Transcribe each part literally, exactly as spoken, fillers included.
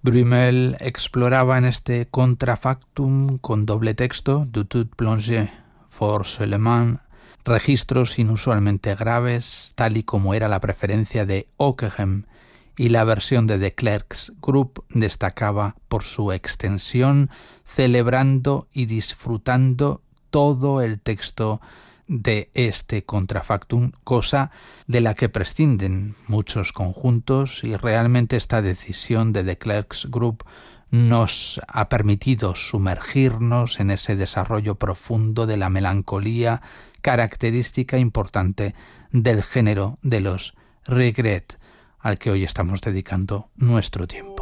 Brumel exploraba en este contrafactum con doble texto, du tout plongé for seulement, registros inusualmente graves, tal y como era la preferencia de Ockeghem, y la versión de The Clerks Group destacaba por su extensión, celebrando y disfrutando todo el texto de este contrafactum, cosa de la que prescinden muchos conjuntos, y realmente esta decisión de The Clerks Group nos ha permitido sumergirnos en ese desarrollo profundo de la melancolía, característica importante del género de los regret, al que hoy estamos dedicando nuestro tiempo.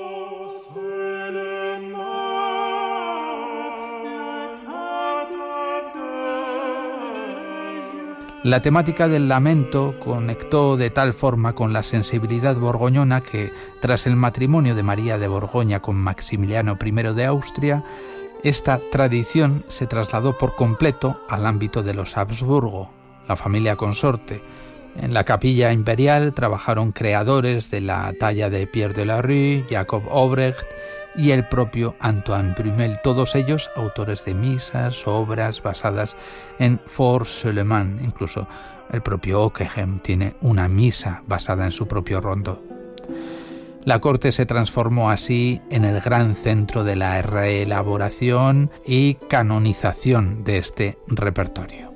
La temática del lamento conectó de tal forma con la sensibilidad borgoñona que, tras el matrimonio de María de Borgoña con Maximiliano primero de Austria, esta tradición se trasladó por completo al ámbito de los Habsburgo, la familia consorte. En la capilla imperial trabajaron creadores de la talla de Pierre de la Rue, Jacob Obrecht y el propio Antoine Brumel, todos ellos autores de misas, obras basadas en For seulement. Incluso el propio Ockeghem tiene una misa basada en su propio rondo. La corte se transformó así en el gran centro de la reelaboración y canonización de este repertorio.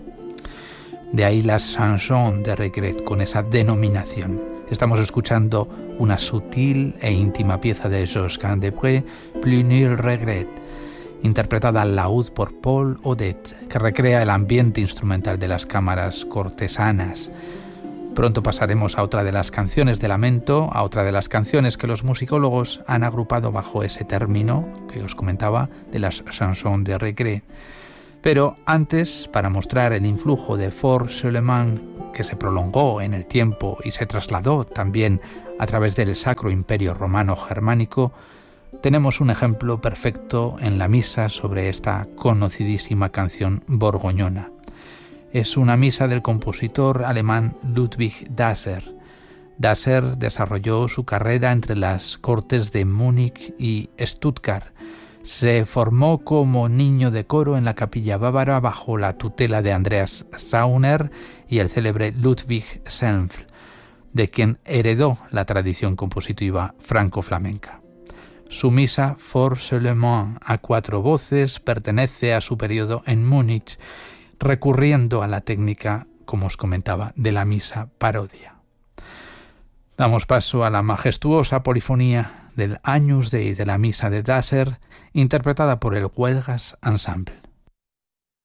De ahí las chansons de regret con esa denominación. Estamos escuchando una sutil e íntima pieza de Josquin des Prez, Plus nul regret, interpretada al laúd por Paul Odette, que recrea el ambiente instrumental de las cámaras cortesanas. Pronto pasaremos a otra de las canciones de lamento, a otra de las canciones que los musicólogos han agrupado bajo ese término que os comentaba de las chansons de regret. Pero antes, para mostrar el influjo de For seulement, que se prolongó en el tiempo y se trasladó también a través del Sacro Imperio Romano Germánico, tenemos un ejemplo perfecto en la misa sobre esta conocidísima canción borgoñona. Es una misa del compositor alemán Ludwig Daser. Daser desarrolló su carrera entre las cortes de Múnich y Stuttgart. Se formó como niño de coro en la capilla bávara bajo la tutela de Andreas Sauner y el célebre Ludwig Senfl, de quien heredó la tradición compositiva franco-flamenca. Su misa For seulement a cuatro voces pertenece a su periodo en Múnich, recurriendo a la técnica, como os comentaba, de la misa parodia. Damos paso a la majestuosa polifonía del Agnus Dei de la misa de Daser, interpretada por el Huelgas Ensemble.